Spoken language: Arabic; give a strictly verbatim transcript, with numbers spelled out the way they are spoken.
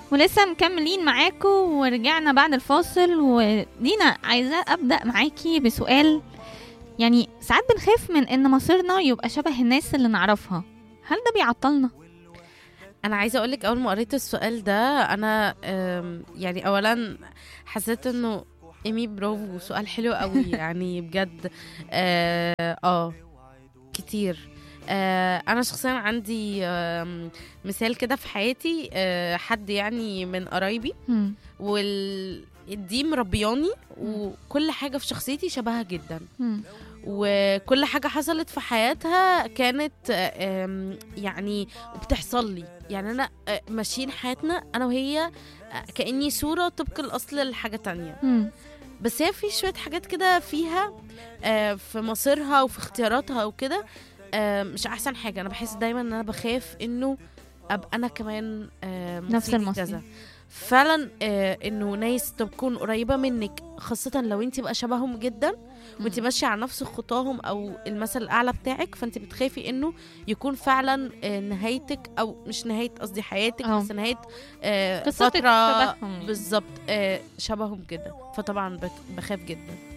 ولسه مكملين معاكم ورجعنا بعد الفاصل. ودينا عايزة أبدأ معاكي بسؤال. يعني ساعات بنخاف من إن مصيرنا يبقى شبه الناس اللي نعرفها، هل ده بيعطلنا؟ انا عايزه اقولك اول ما قريت السؤال ده انا أم، يعني اولا حسيت انه ايمي برافو، سؤال حلو قوي يعني بجد. اه, آه كتير. آه انا شخصيا عندي آم، مثال كده في حياتي، آه حد يعني من قرايبي، مم. وال دي مربياني، مم. وكل حاجه في شخصيتي شبهها جدا، مم. وكل حاجة حصلت في حياتها كانت آم، يعني وبتحصل لي. يعني أنا آه، ماشيين حياتنا أنا وهي آه، كأني صورة طبق الأصل لحاجة تانية. مم. بس هي في شوية حاجات كده فيها آه، في مصيرها وفي اختياراتها وكده آه، مش أحسن حاجة. أنا بحس دايما أن أنا بخاف إنه أبقى أنا كمان آه، نفس مصيري المصير. كذا. فعلا آه، انه ناس تكون قريبه منك، خاصه لو انت بقى شبههم جدا وانت مم. ماشيه على نفس خطاهم او المثل الاعلى بتاعك، فانت بتخافي انه يكون فعلا آه، نهايتك، او مش نهايه قصدي حياتك، اه بس نهايه آه، قصتك فتره شبههم يعني. بالظبط آه، شبههم كده. فطبعا بت- بخاف جدا.